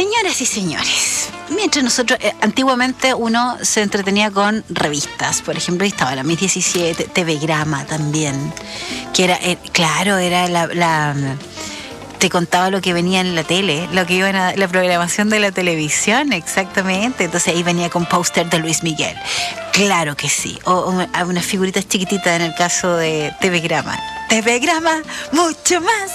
Señoras y señores, mientras nosotros, antiguamente uno se entretenía con revistas, por ejemplo, estaba la Miss 17, TV Grama también, que era, claro, era te contaba lo que venía en la tele, lo que iba en la programación de la televisión, exactamente. Entonces ahí venía con póster de Luis Miguel. Claro que sí. O unas figuritas chiquititas en el caso de TV Grama. TV Grama, mucho más.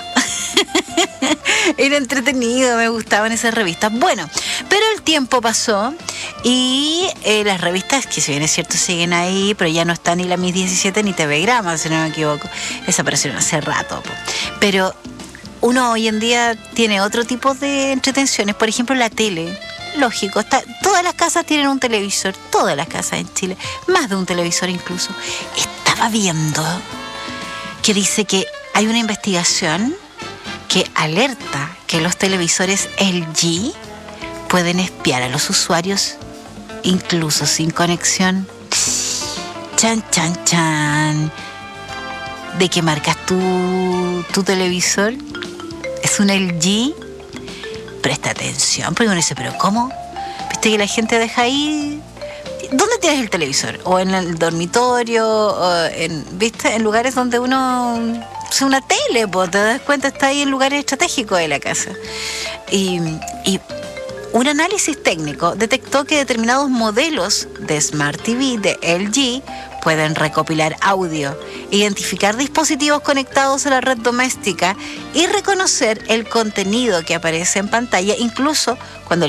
Era entretenido, me gustaban esas revistas. Bueno, pero el tiempo pasó y las revistas, que si bien es cierto siguen ahí, pero ya no está ni la Miss 17 ni TV Grama, si no me equivoco. Desaparecieron hace rato. Pero uno hoy en día tiene otro tipo de entretenciones, por ejemplo la tele. Lógico, todas las casas tienen un televisor, todas las casas en Chile, más de un televisor incluso. Estaba viendo que dice que hay una investigación que alerta que los televisores LG pueden espiar a los usuarios incluso sin conexión. Chan, chan, chan. ¿De qué marcas tu televisor? ¿Es un LG? Presta atención, porque uno dice, ¿pero cómo? ¿Viste que la gente deja ahí? ¿Dónde tienes el televisor? ¿O en el dormitorio? ¿O ¿viste? En lugares donde uno... Es una tele, pues, te das cuenta, está ahí en lugares estratégicos de la casa. Y un análisis técnico detectó que determinados modelos de Smart TV de LG pueden recopilar audio, identificar dispositivos conectados a la red doméstica y reconocer el contenido que aparece en pantalla, incluso cuando